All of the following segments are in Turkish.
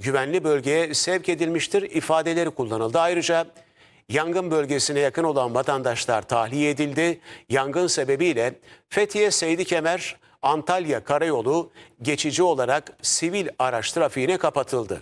güvenli bölgeye sevk edilmiştir ifadeleri kullanıldı. Ayrıca yangın bölgesine yakın olan vatandaşlar tahliye edildi. Yangın sebebiyle Fethiye Seydi Kemer Antalya Karayolu geçici olarak sivil araç trafiğine kapatıldı.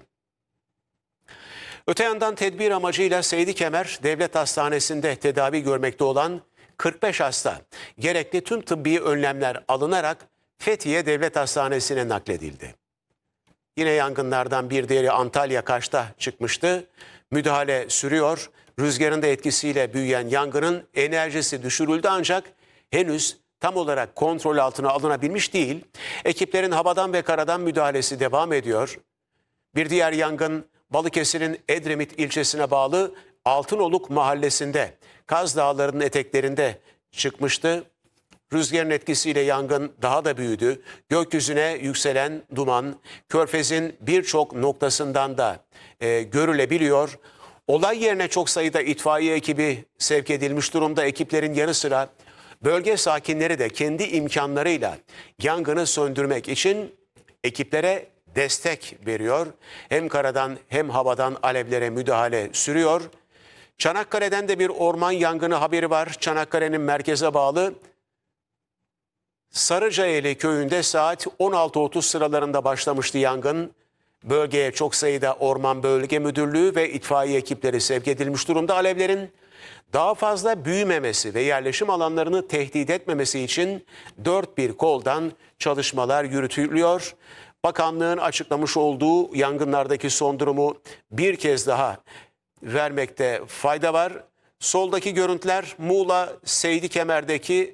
Öte yandan tedbir amacıyla Seydi Kemer Devlet Hastanesi'nde tedavi görmekte olan 45 hasta gerekli tüm tıbbi önlemler alınarak Fethiye Devlet Hastanesi'ne nakledildi. Yine yangınlardan bir diğeri Antalya Kaş'ta çıkmıştı. Müdahale sürüyor. Rüzgarın da etkisiyle büyüyen yangının enerjisi düşürüldü ancak henüz tam olarak kontrol altına alınabilmiş değil. Ekiplerin havadan ve karadan müdahalesi devam ediyor. Bir diğer yangın Balıkesir'in Edremit ilçesine bağlı Altınoluk mahallesinde Kaz Dağları'nın eteklerinde çıkmıştı. Rüzgarın etkisiyle yangın daha da büyüdü. Gökyüzüne yükselen duman Körfez'in birçok noktasından da görülebiliyor. Olay yerine çok sayıda itfaiye ekibi sevk edilmiş durumda. Ekiplerin yanı sıra bölge sakinleri de kendi imkanlarıyla yangını söndürmek için ekiplere destek veriyor. Hem karadan hem havadan alevlere müdahale sürüyor. Çanakkale'den de bir orman yangını haberi var. Çanakkale'nin merkeze bağlı Sarıcaeli köyünde saat 16.30 sıralarında başlamıştı yangın. Bölgeye çok sayıda Orman Bölge Müdürlüğü ve itfaiye ekipleri sevk edilmiş durumda. Alevlerin daha fazla büyümemesi ve yerleşim alanlarını tehdit etmemesi için dört bir koldan çalışmalar yürütülüyor. Bakanlığın açıklamış olduğu yangınlardaki son durumu bir kez daha vermekte fayda var. Soldaki görüntüler Muğla Seydi Kemer'deki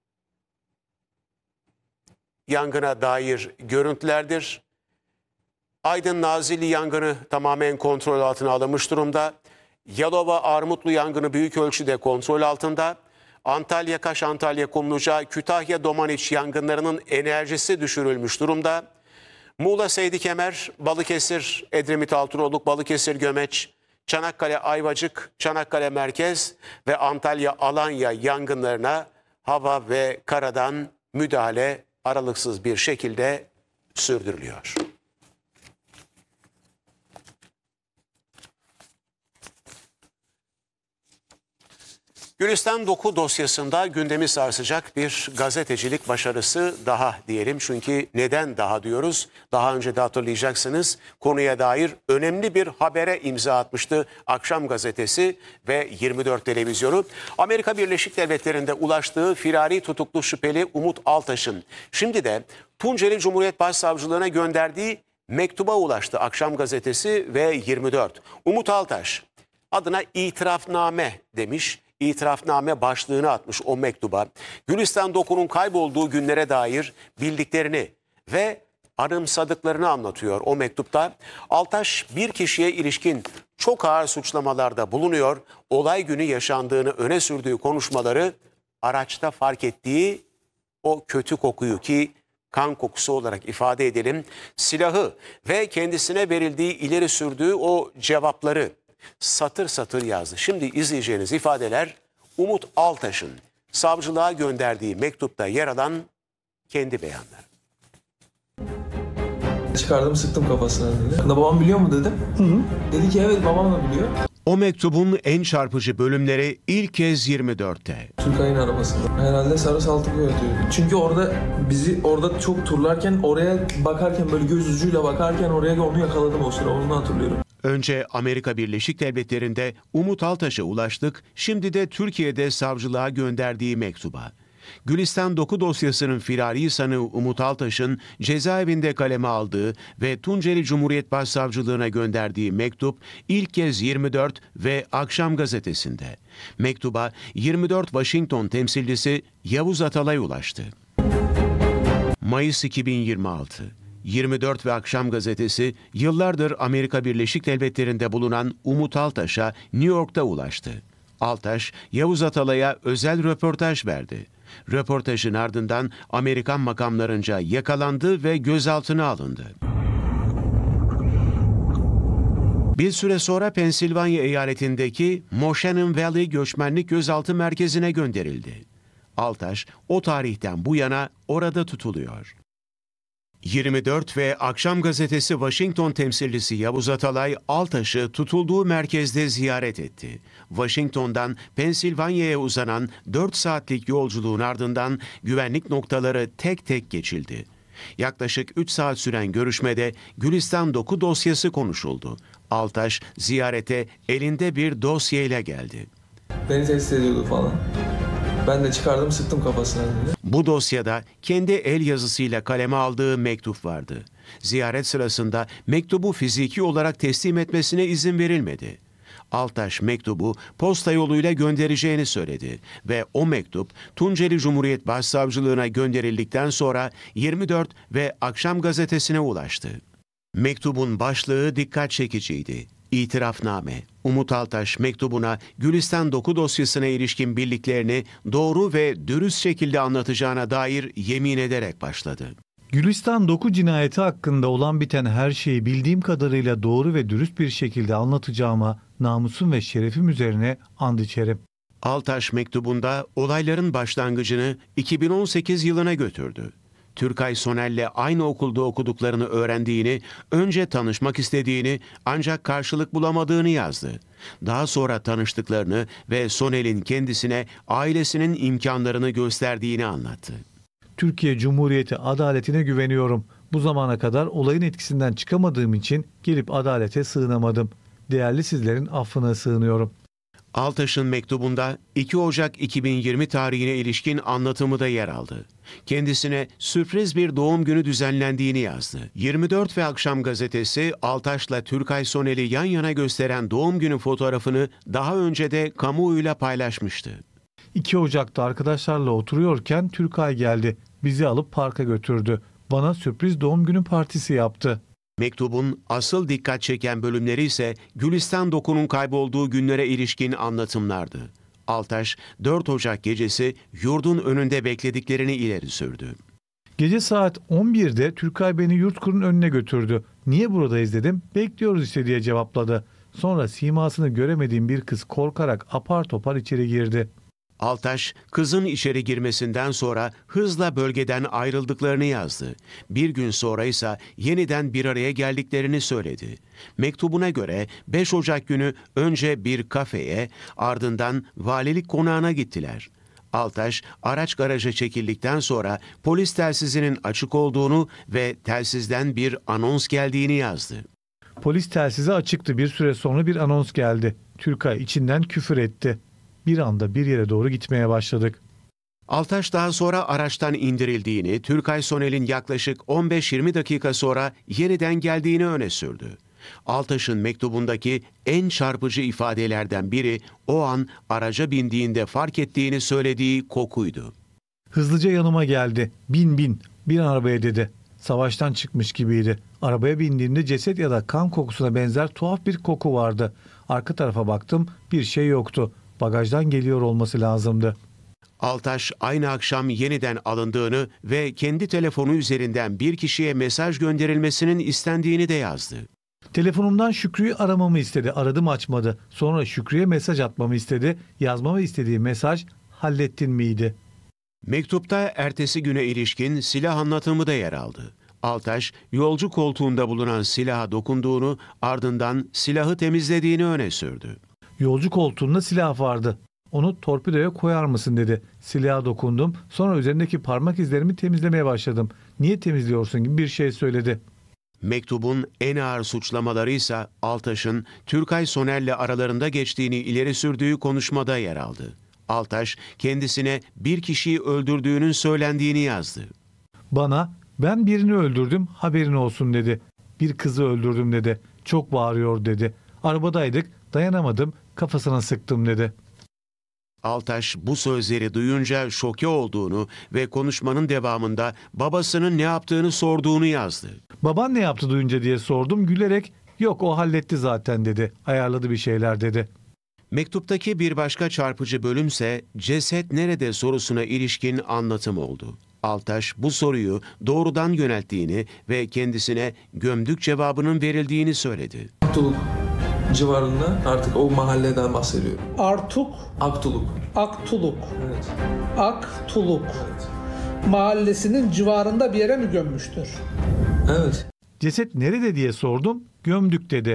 yangına dair görüntülerdir. Aydın Nazilli yangını tamamen kontrol altına alınmış durumda. Yalova Armutlu yangını büyük ölçüde kontrol altında. Antalya Kaş, Antalya Kumluca, Kütahya Domaniç yangınlarının enerjisi düşürülmüş durumda. Muğla Seydi Kemer, Balıkesir Edremit Altınoluk, Balıkesir Gömeç, Çanakkale Ayvacık, Çanakkale Merkez ve Antalya Alanya yangınlarına hava ve karadan müdahale aralıksız bir şekilde sürdürülüyor. Gülistan Doku dosyasında gündemi sarsacak bir gazetecilik başarısı daha diyelim. Çünkü neden daha diyoruz? Daha önce de hatırlayacaksınız, konuya dair önemli bir habere imza atmıştı Akşam Gazetesi ve 24 televizyonu. Amerika Birleşik Devletleri'nde ulaştığı firari tutuklu şüpheli Umut Altaş'ın şimdi de Tunceli Cumhuriyet Başsavcılığına gönderdiği mektuba ulaştı Akşam Gazetesi ve 24. Umut Altaş adına itirafname demiş. İtirafname başlığını atmış o mektuba. Gülistan Doku'nun kaybolduğu günlere dair bildiklerini ve anımsadıklarını anlatıyor o mektupta. Altaş bir kişiye ilişkin çok ağır suçlamalarda bulunuyor. Olay günü yaşandığını öne sürdüğü konuşmaları, araçta fark ettiği o kötü kokuyu, ki kan kokusu olarak ifade edelim, silahı ve kendisine verildiği ileri sürdüğü o cevapları satır satır yazdı. Şimdi izleyeceğiniz ifadeler Umut Altaş'ın savcılığa gönderdiği mektupta yer alan kendi beyanları. Çıkardım, sıktım kafasına dedi. Babam biliyor mu dedim. Dedi ki evet, babam da biliyor. O mektubun en çarpıcı bölümleri ilk kez 24'te. Türkay'ın arabasında. Herhalde sarı saltıklı yatıyor. Çünkü orada çok turlarken, oraya bakarken, böyle göz ucuyla bakarken oraya onu yakaladım o sıra. Onu hatırlıyorum. Önce Amerika Birleşik Devletleri'nde Umut Altaş'a ulaştık, şimdi de Türkiye'de savcılığa gönderdiği mektuba. Gülistan Doku dosyasının firari sanığı Umut Altaş'ın cezaevinde kaleme aldığı ve Tunceli Cumhuriyet Başsavcılığına gönderdiği mektup ilk kez 24 ve Akşam Gazetesi'nde. Mektuba 24 Washington temsilcisi Yavuz Atalay ulaştı. Mayıs 2026. 24 ve Akşam Gazetesi yıllardır Amerika Birleşik Devletleri'nde bulunan Umut Altaş'a New York'ta ulaştı. Altaş, Yavuz Atalay'a özel röportaj verdi. Röportajın ardından Amerikan makamlarınca yakalandı ve gözaltına alındı. Bir süre sonra Pensilvanya eyaletindeki Moshannon Valley Göçmenlik Gözaltı Merkezi'ne gönderildi. Altaş, o tarihten bu yana orada tutuluyor. 24 ve Akşam Gazetesi Washington temsilcisi Yavuz Atalay, Altaş'ı tutulduğu merkezde ziyaret etti. Washington'dan Pensilvanya'ya uzanan 4 saatlik yolculuğun ardından güvenlik noktaları tek tek geçildi. Yaklaşık 3 saat süren görüşmede Gülistan Doku dosyası konuşuldu. Altaş ziyarete elinde bir dosyayla geldi. Beni tehdit ediyordu falan. Ben de çıkardım, sıktım kafasına dedi. Bu dosyada kendi el yazısıyla kaleme aldığı mektup vardı. Ziyaret sırasında mektubu fiziki olarak teslim etmesine izin verilmedi. Altaş mektubu posta yoluyla göndereceğini söyledi ve o mektup Tunceli Cumhuriyet Başsavcılığına gönderildikten sonra 24 ve Akşam Gazetesi'ne ulaştı. Mektubun başlığı dikkat çekiciydi. İtirafname. Umut Altaş mektubuna Gülistan Doku dosyasına ilişkin bildiklerini doğru ve dürüst şekilde anlatacağına dair yemin ederek başladı. Gülistan Doku cinayeti hakkında olan biten her şeyi bildiğim kadarıyla doğru ve dürüst bir şekilde anlatacağıma namusum ve şerefim üzerine and içerim. Altaş mektubunda olayların başlangıcını 2018 yılına götürdü. Türkay Sonel'le aynı okulda okuduklarını öğrendiğini, önce tanışmak istediğini ancak karşılık bulamadığını yazdı. Daha sonra tanıştıklarını ve Sonel'in kendisine ailesinin imkanlarını gösterdiğini anlattı. Türkiye Cumhuriyeti adaletine güveniyorum. Bu zamana kadar olayın etkisinden çıkamadığım için gelip adalete sığınamadım. Değerli sizlerin affına sığınıyorum. Altaş'ın mektubunda 2 Ocak 2020 tarihine ilişkin anlatımı da yer aldı. Kendisine sürpriz bir doğum günü düzenlendiğini yazdı. 24 ve Akşam Gazetesi Altaş'la Türkay Sonel'i yan yana gösteren doğum günü fotoğrafını daha önce de kamuoyuyla paylaşmıştı. 2 Ocak'ta arkadaşlarla oturuyorken Türkay geldi. Bizi alıp parka götürdü. Bana sürpriz doğum günü partisi yaptı. Mektubun asıl dikkat çeken bölümleri ise Gülistan Doku'nun kaybolduğu günlere ilişkin anlatımlardı. Altaş, 4 Ocak gecesi yurdun önünde beklediklerini ileri sürdü. Gece saat 11'de Türkay beni Yurtkur'un önüne götürdü. Niye buradayız dedim. Bekliyoruz işte diye cevapladı. Sonra simasını göremediğim bir kız korkarak apar topar içeri girdi. Altaş, kızın içeri girmesinden sonra hızla bölgeden ayrıldıklarını yazdı. Bir gün sonra ise yeniden bir araya geldiklerini söyledi. Mektubuna göre 5 Ocak günü önce bir kafeye, ardından valilik konağına gittiler. Altaş, araç garaja çekildikten sonra polis telsizinin açık olduğunu ve telsizden bir anons geldiğini yazdı. Polis telsizi açıktı. Bir süre sonra bir anons geldi. Türkay içinden küfür etti. Bir anda bir yere doğru gitmeye başladık. Altaş daha sonra araçtan indirildiğini, Türkay Sonel'in yaklaşık 15-20 dakika sonra yeniden geldiğini öne sürdü. Altaş'ın mektubundaki en çarpıcı ifadelerden biri o an araca bindiğinde fark ettiğini söylediği kokuydu. Hızlıca yanıma geldi. Bin, bir arabaya dedi. Savaştan çıkmış gibiydi. Arabaya bindiğimde ceset ya da kan kokusuna benzer tuhaf bir koku vardı. Arka tarafa baktım, bir şey yoktu. Bagajdan geliyor olması lazımdı. Altaş aynı akşam yeniden alındığını ve kendi telefonu üzerinden bir kişiye mesaj gönderilmesinin istendiğini de yazdı. Telefonumdan Şükrü'yü aramamı istedi. Aradım, açmadı. Sonra Şükrü'ye mesaj atmamı istedi. Yazmamı istediği mesaj "hallettin miydi?" Mektupta ertesi güne ilişkin silah anlatımı da yer aldı. Altaş, yolcu koltuğunda bulunan silaha dokunduğunu, ardından silahı temizlediğini öne sürdü. Yolcu koltuğunda silah vardı. Onu torpidoya koyar mısın dedi. Silaha dokundum. Sonra üzerindeki parmak izlerimi temizlemeye başladım. Niye temizliyorsun gibi bir şey söyledi. Mektubun en ağır suçlamaları ise Altaş'ın Türkay Sonel'le aralarında geçtiğini ileri sürdüğü konuşmada yer aldı. Altaş kendisine bir kişiyi öldürdüğünün söylendiğini yazdı. Bana "ben birini öldürdüm, haberin olsun" dedi. "Bir kızı öldürdüm" dedi. "Çok bağırıyor" dedi. "Arabadaydık, dayanamadım, kafasına sıktım" dedi. Altaş bu sözleri duyunca şoke olduğunu ve konuşmanın devamında babasının ne yaptığını sorduğunu yazdı. "Baban ne yaptı duyunca?" diye sordum. Gülerek "yok, o halletti zaten" dedi. "Ayarladı bir şeyler" dedi. Mektuptaki bir başka çarpıcı bölümse ceset nerede sorusuna ilişkin anlatım oldu. Altaş bu soruyu doğrudan yönelttiğini ve kendisine gömdük cevabının verildiğini söyledi. Aktuluk civarında, artık o mahalleden bahsediyorum. Aktuluk. Evet. Aktuluk. Mahallesinin civarında bir yere mi gömmüştür? Evet. Ceset nerede diye sordum. Gömdük dedi.